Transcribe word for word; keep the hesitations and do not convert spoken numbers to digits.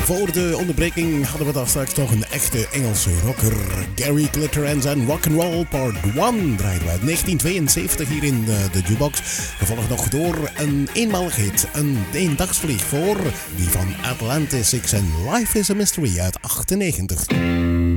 Voor de onderbreking hadden we daar straks nog een echte Engelse rocker. Gary Glitter en zijn Rock'n'Roll Part één draaiden we uit negentien tweeënzeventig hier in de, de jukebox. Gevolgd nog door een eenmalig hit, een eendagsvlieg voor die van Atlantis Six en Life is a Mystery uit achtennegentig.